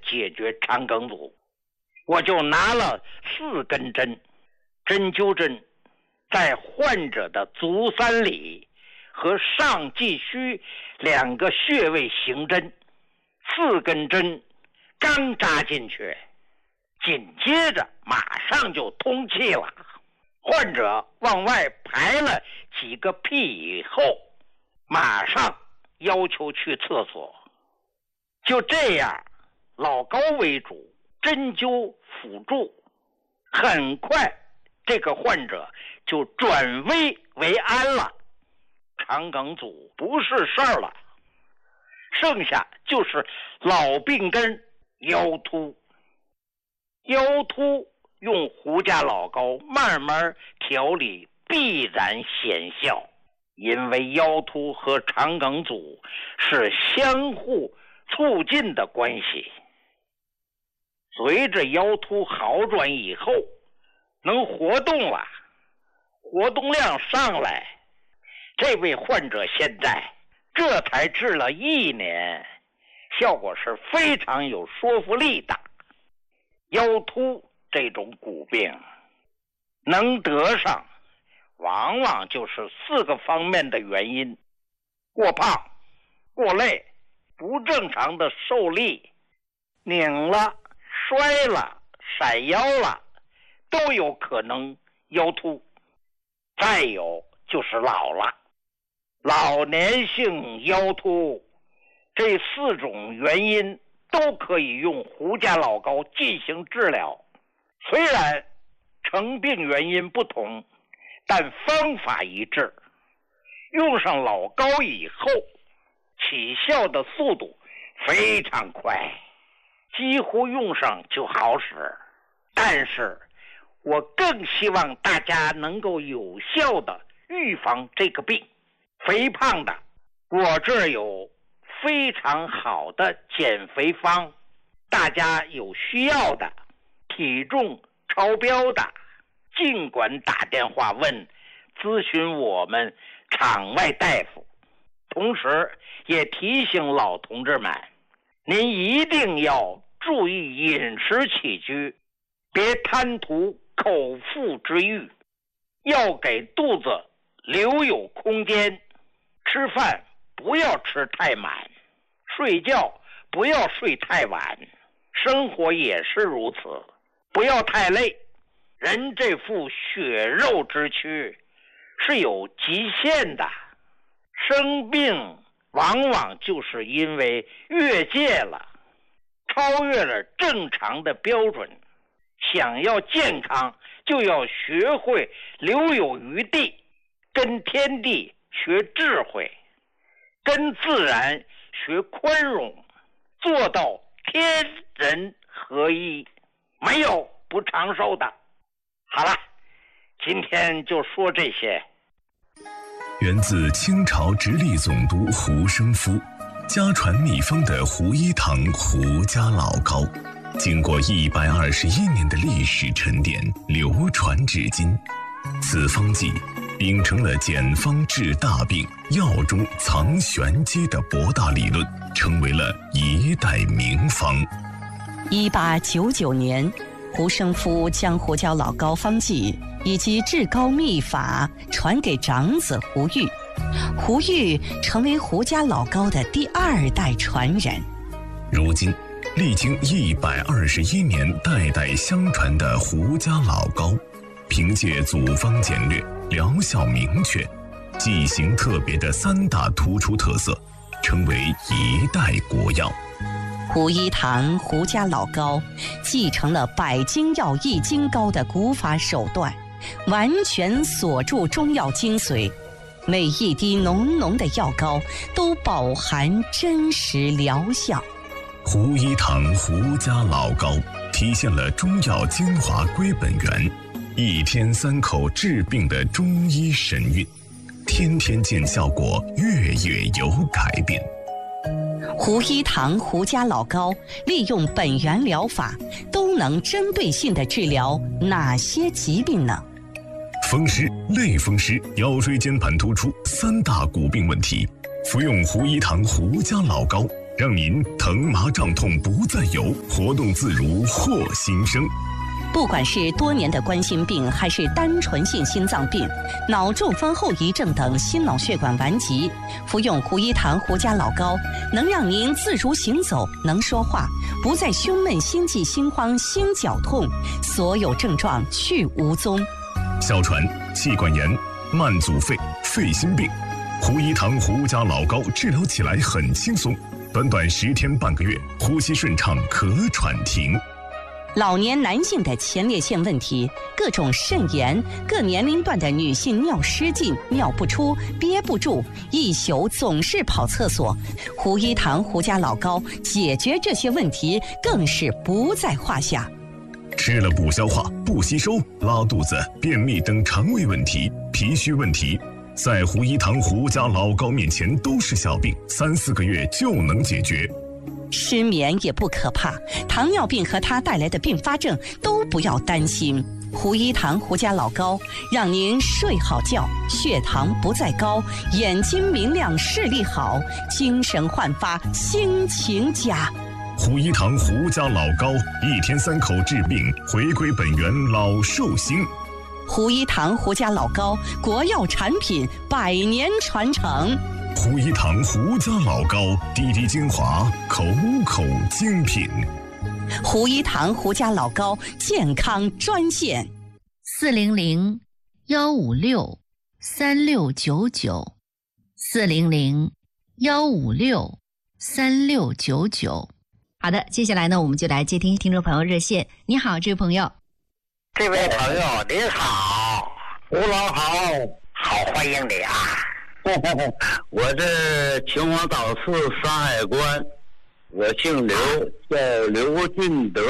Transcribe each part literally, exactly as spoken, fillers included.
解决肠梗阻，我就拿了四根针，针灸针在患者的足三里和上际虚两个穴位行针，四根针刚扎进去，紧接着马上就通气了。患者往外排了几个屁以后，马上要求去厕所。就这样，老高为主，针灸辅助，很快这个患者就转危为安了，肠梗阻不是事儿了。剩下就是老病根腰突，腰突用胡家老膏慢慢调理必然显效，因为腰突和肠梗阻是相互促进的关系。随着腰突好转以后，能活动了，活动量上来，这位患者现在这才治了一年，效果是非常有说服力的。腰突这种骨病能得上，往往就是四个方面的原因：过胖、过累、不正常的受力、拧了、摔了、闪腰了，都有可能腰突。再有就是老了，老年性腰突，这四种原因都可以用胡家老膏进行治疗。虽然成病原因不同，但方法一致。用上老膏以后，起效的速度非常快，几乎用上就好使。但是我更希望大家能够有效的预防这个病。肥胖的，我这儿有非常好的减肥方，大家有需要的，体重超标的，尽管打电话问咨询我们场外大夫。同时也提醒老同志们，您一定要注意饮食起居，别贪图口腹之欲，要给肚子留有空间。吃饭不要吃太满，睡觉不要睡太晚，生活也是如此，不要太累。人这副血肉之躯是有极限的，生病往往就是因为越界了，超越了正常的标准。想要健康，就要学会留有余地，跟天地学智慧，跟自然学宽容，做到天人合一，没有不长寿的。好了，今天就说这些。 源自清朝直隶总督胡生夫家传秘方的胡一堂胡家老膏，经过一百二十一年的历史沉淀，流传至今。此方剂秉承了简方治大病、药中藏玄机的博大理论，成为了一代名方。 一八九九年，胡生夫将胡椒老膏方剂以及治膏秘法传给长子胡玉，胡玉成为胡家老膏的第二代传人。 如今历经一百二十一年代代相传的胡家老膏，凭借组方简略、疗效明确、剂型特别的三大突出特色，成为一代国药。 胡一堂胡家老膏继承了百金药易筋膏的古法手段，完全锁住中药精髓，每一滴浓浓的药膏都饱含真实疗效。 胡一堂胡家老膏体现了中药精华归本源，一天三口治病的中医神韵，天天见效果，月月有改变。 胡一堂胡家老膏利用本源疗法，都能针对性地治疗哪些疾病呢？ 风湿、类风湿、腰椎间盘突出三大骨病问题，服用胡一堂胡家老膏， 让您疼麻胀痛不再有，活动自如获新生。 不管是多年的冠心病，还是单纯性心脏病、脑中风后遗症等心脑血管顽疾，服用胡一堂胡家老膏，能让您自如行走，能说话，不再胸闷、心悸、心慌、心绞痛，所有症状去无踪。 哮喘、气管炎、慢阻肺、肺心病，胡一堂胡家老膏治疗起来很轻松，短短十天半个月，呼吸顺畅，咳喘停。 老年男性的前列腺问题，各种肾炎，各年龄段的女性尿失禁、尿不出、憋不住，一宿总是跑厕所，胡一堂胡家老膏解决这些问题更是不在话下。 吃了不消化、不吸收、拉肚子、便秘等肠胃问题、脾虚问题，在胡一堂胡家老膏面前都是小病，三四个月就能解决。 失眠也不可怕，糖尿病和它带来的并发症都不要担心。胡一堂胡家老膏让您睡好觉，血糖不再高，眼睛明亮，视力好，精神焕发，心情佳。 胡一堂胡家老膏，一天三口治病，回归本源，老寿星。 胡一堂胡家老膏，国药产品，百年传承。 胡一堂胡家老膏，滴滴精华，口口精品。 胡一堂胡家老膏健康专线： 四零零幺五六三六九九，四零零幺五六三六九九。好的，接下来呢，我们就来接听听众朋友热线。你好，这位朋友。 这位朋友您好， 胡老好， 好欢迎你啊！ 我是秦皇岛市山海关，我姓刘，叫刘进德。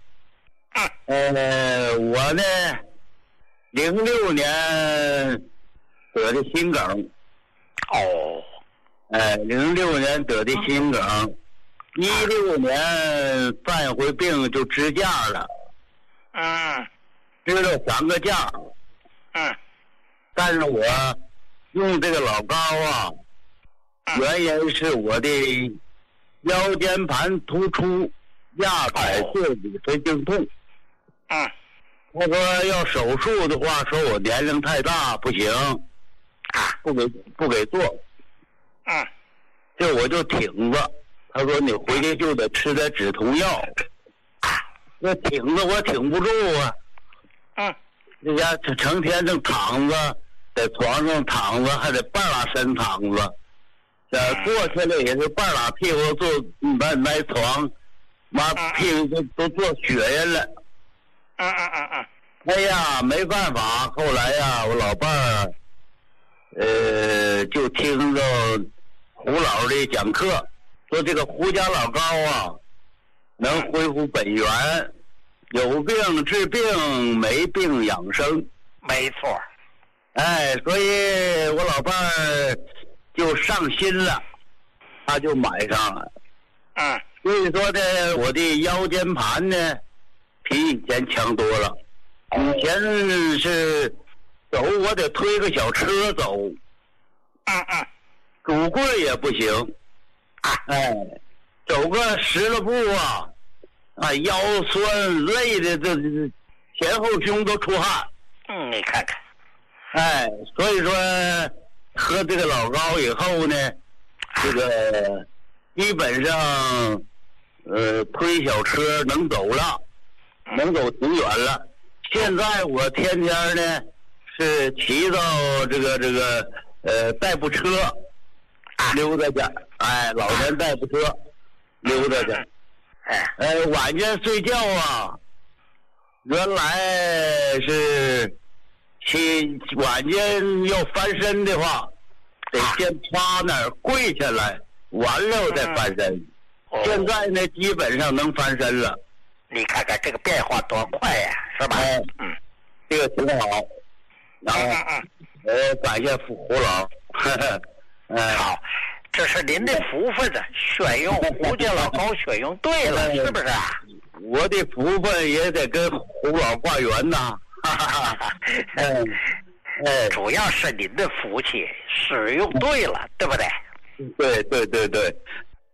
呃，我呢，零六年得的心梗。 哦， 呃，零六年得的心梗，一六年犯一回病就支架了。 嗯。 支了三个架。 嗯。 但是我用这个老膏啊，原因是我的腰间盘突出、压踩坐骨神经痛。 嗯， 他说要手术的话，说我年龄太大不行，不给不给做。 嗯， 这我就挺着。他说你回去就得吃点止痛药。那挺着我挺不住啊。 嗯， 这家成天正躺着。在床上躺着，还得半拉身躺着，呃，坐下来也是半拉屁股坐那那床，妈屁股都都坐血人了。 嗯嗯嗯嗯。 哎呀，没办法，后来呀，我老伴儿，呃，就听着胡老的讲课，说这个胡家老膏啊，能恢复本源，有病治病，没病养生。 没错。 哎，所以我老伴儿就上心了，他就买上了。 嗯， 所以说呢，我的腰间盘呢，比以前强多了。以前是走我得推个小车走， 嗯嗯， 拄棍也不行。哎，走个十来步啊，啊腰酸累的这前后胸都出汗。 嗯，你看看。 哎，所以说喝这个老膏以后呢，这个基本上呃推小车能走了，能走挺远了。现在我天天呢是骑到这个这个呃代步车溜达去，哎，老年代步车溜达去。 哎， 呃晚间睡觉啊，原来是。起晚间要翻身的话，得先趴那儿跪下来，完了再翻身。 哦、 现在呢，基本上能翻身了。 你看看这个变化多快呀、啊，是吧？ 哎， 嗯， 这个挺好。然后， 嗯嗯嗯，呃，感谢胡胡老。呵呵哎，好，这是您的福分呢，选用胡家老膏选用对了，是不是啊？ 我的福分也得跟胡老挂缘呐。哈哈哈，嗯，哎， 主要是您的福气，使用对了，对不对？ 对对对对，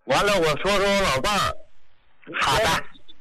完了我说说我老伴儿。 好的。